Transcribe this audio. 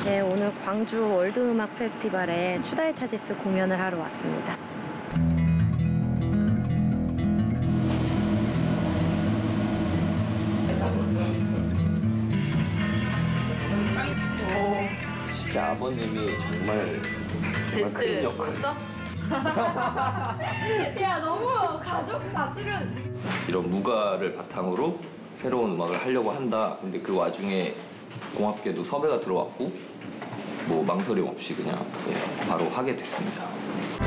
네, 오늘 광주 월드음악 페스티벌에 추다의 차지스 공연을 하러 왔습니다. 진짜 아버님이 정말 베스트 역할. 봤어? 야, 너무 가족 다 줄여. 이런 무가를 바탕으로 새로운 음악을 하려고 한다. 근데 그 와중에 고맙게도 섭외가 들어왔고 뭐 망설임 없이 그냥 바로 하게 됐습니다.